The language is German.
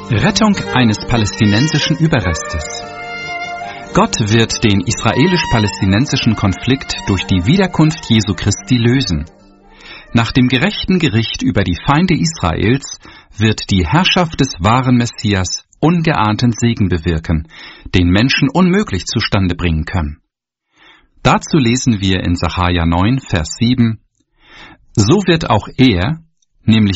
Rettung eines palästinensischen Überrestes. Gott wird den israelisch-palästinensischen Konflikt durch die Wiederkunft Jesu Christi lösen. Nach dem gerechten Gericht über die Feinde Israels wird die Herrschaft des wahren Messias ungeahnten Segen bewirken, den Menschen unmöglich zustande bringen können. Dazu lesen wir in Sacharja 9, Vers 7: So wird auch er, nämlich